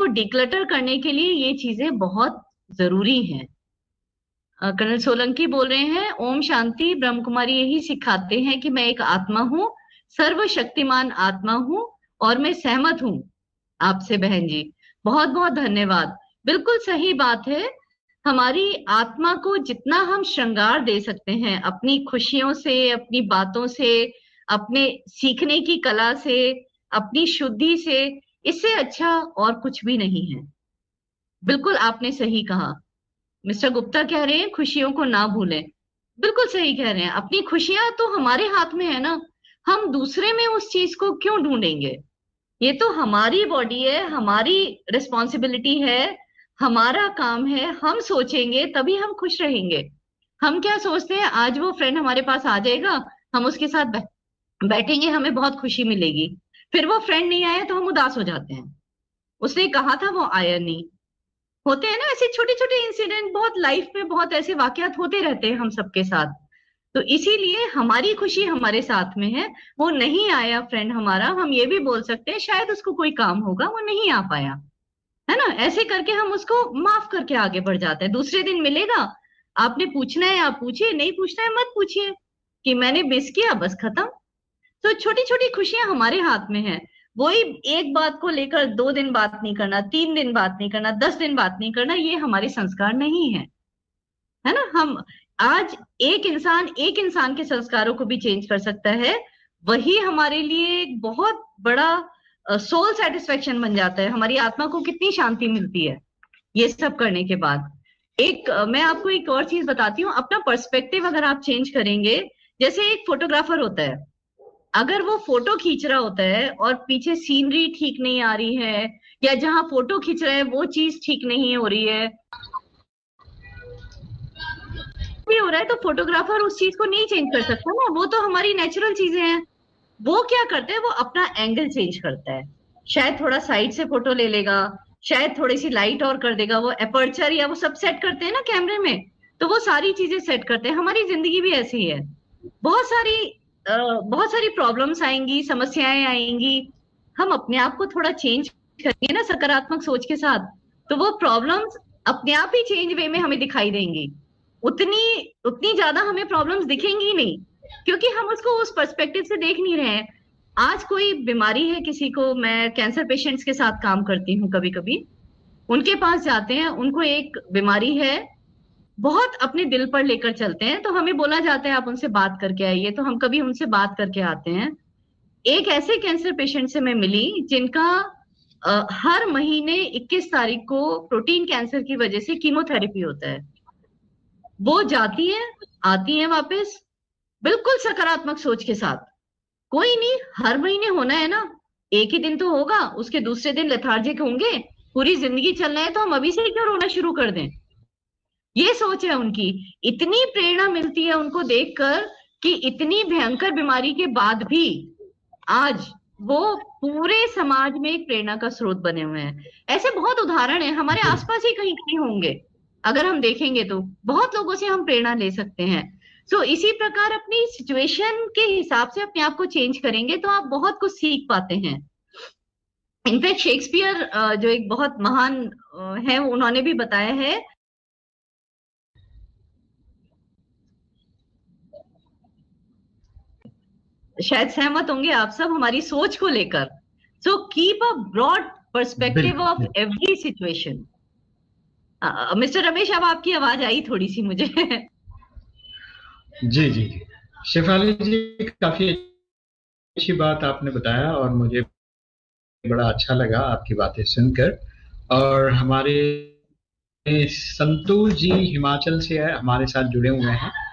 को डिक्लटर करने के लिए ये चीजें बहुत जरूरी हैं। कर्नल सोलंकी बोल रहे हैं, ओम शांति। ब्रह्म कुमारी यही सिखाते हैं कि मैं एक आत्मा हूँ, सर्वशक्तिमान आत्मा हूँ, और मैं सहमत हूँ आपसे बहन जी। बहुत बहुत धन्यवाद। बिल्कुल सही बात है। हमारी आत्मा को जितना हम श्रृंगार दे सकते हैं अपनी खुशियों से, अपनी बातों से, अपने सीखने की कला से, अपनी शुद्धि से, इससे अच्छा और कुछ भी नहीं है। बिल्कुल आपने सही कहा। मिस्टर गुप्ता कह रहे हैं खुशियों को ना भूलें। बिल्कुल सही कह रहे हैं। अपनी खुशियां तो हमारे हाथ में है ना, हम दूसरे में उस चीज को क्यों ढूंढेंगे? ये तो हमारी बॉडी है, हमारी रिस्पॉन्सिबिलिटी है, हमारा काम है। हम सोचेंगे तभी हम खुश रहेंगे। हम क्या सोचते हैं, आज वो फ्रेंड हमारे पास आ जाएगा, हम उसके साथ बैठेंगे, हमें बहुत खुशी मिलेगी। फिर वो फ्रेंड नहीं आया तो हम उदास हो जाते हैं, उसने कहा था वो आया नहीं। होते हैं ना ऐसे छोटे छोटे इंसिडेंट, बहुत लाइफ में बहुत ऐसे वाकयात होते रहते हैं हम सबके साथ। तो इसीलिए हमारी खुशी हमारे साथ में है। वो नहीं आया फ्रेंड हमारा, हम ये भी बोल सकते हैं शायद उसको कोई काम होगा, वो नहीं आ पाया, है ना। ऐसे करके हम उसको माफ करके आगे बढ़ जाते हैं। दूसरे दिन मिलेगा, आपने पूछना है आप पूछिए, नहीं पूछना है मत पूछिए, कि मैंने मिस किया बस खत्म। तो छोटी छोटी खुशियां हमारे हाथ में है। वही एक बात को लेकर 2 दिन बात नहीं करना, 3 दिन बात नहीं करना, 10 दिन बात नहीं करना, ये हमारे संस्कार नहीं है, है ना। हम आज एक इंसान के संस्कारों को भी चेंज कर सकता है, वही हमारे लिए एक बहुत बड़ा सोल सेटिस्फेक्शन बन जाता है। हमारी आत्मा को कितनी शांति मिलती है ये सब करने के बाद। मैं आपको एक और चीज बताती हूँ, अपना पर्सपेक्टिव अगर आप चेंज करेंगे। जैसे एक फोटोग्राफर होता है, अगर वो फोटो खींच रहा होता है और पीछे सीनरी ठीक नहीं आ रही है, या जहां फोटो खींच रहे हैं वो चीज ठीक नहीं हो रही है, भी हो रहा है, तो फोटोग्राफर उस चीज को नहीं चेंज कर सकता ना, वो तो हमारी नेचुरल चीजें हैं। वो क्या करते हैं, वो अपना एंगल चेंज करता है। शायद थोड़ा साइड से फोटो ले लेगा, शायद थोड़ी सी लाइट और कर देगा, वो अपर्चर या वो सब सेट करते हैं ना कैमरे में। तो वो सारी चीजें सेट करते हैं। हमारी जिंदगी भी ऐसी है। बहुत सारी बहुत सारी प्रॉब्लम्स आएंगी, समस्याएं आएंगी। हम अपने आप को थोड़ा चेंज करेंगे ना सकारात्मक सोच के साथ, तो वो प्रॉब्लम्स अपने आप ही चेंज वे में हमें दिखाई देंगी। उतनी उतनी ज्यादा हमें प्रॉब्लम्स दिखेंगी नहीं, क्योंकि हम उसको उस पर्सपेक्टिव से देख नहीं रहे हैं। आज कोई बीमारी है किसी को, मैं कैंसर पेशेंट्स के साथ काम करती हूँ कभी कभी, उनके पास जाते हैं, उनको एक बीमारी है, बहुत अपने दिल पर लेकर चलते हैं, तो हमें बोला जाता है आप उनसे बात करके आइए, तो हम कभी उनसे बात करके आते हैं। एक ऐसे कैंसर पेशेंट से मैं मिली जिनका हर महीने 21 तारीख को प्रोटीन कैंसर की वजह से कीमोथेरेपी होता है। वो जाती है, आती है वापस, बिल्कुल सकारात्मक सोच के साथ। कोई नहीं, हर महीने होना है ना, एक ही दिन तो होगा, उसके दूसरे दिन लेथार्जिक होंगे, पूरी जिंदगी चलना है तो हम अभी से क्यों रोना शुरू कर दें। ये सोच है उनकी। इतनी प्रेरणा मिलती है उनको देखकर कि इतनी भयंकर बीमारी के बाद भी आज वो पूरे समाज में एक प्रेरणा का स्रोत बने हुए हैं। ऐसे बहुत उदाहरण हैं, हमारे जी आसपास ही कहीं कहीं होंगे। अगर हम देखेंगे तो बहुत लोगों से हम प्रेरणा ले सकते हैं। सो इसी प्रकार अपनी सिचुएशन के हिसाब से अपने आप को चेंज करेंगे तो आप बहुत कुछ सीख पाते हैं। इनफैक्ट शेक्सपियर जो एक बहुत महान है, उन्होंने भी बताया है, शायद सहमत होंगे आप सब हमारी सोच को लेकर। So keep a broad perspective बिल्कुल of every situation. Mister Ramesh, अब आपकी आवाज आई थोड़ी सी मुझे। जी जी जी। शेफाली जी, काफी अच्छी बात आपने बताया और मुझे बड़ा अच्छा लगा आपकी बातें सुनकर। और हमारे संतोष जी हिमाचल से हमारे साथ जुड़े हुए हैं।